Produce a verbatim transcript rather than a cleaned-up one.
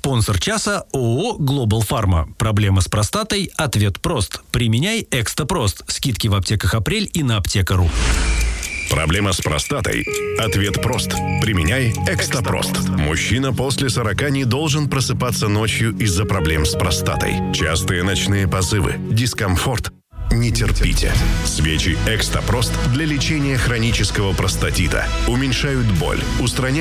Спонсор часа ООО «Глобал Фарма». Проблема с простатой? Ответ прост. Применяй Экстапрост. Скидки в аптеках «Апрель» и на аптека.ру. Проблема с простатой? Ответ прост. Применяй Экстапрост. Мужчина после сорока не должен просыпаться ночью из-за проблем с простатой. Частые ночные позывы, дискомфорт. Не терпите. Свечи Экстапрост для лечения хронического простатита уменьшают боль, устраняют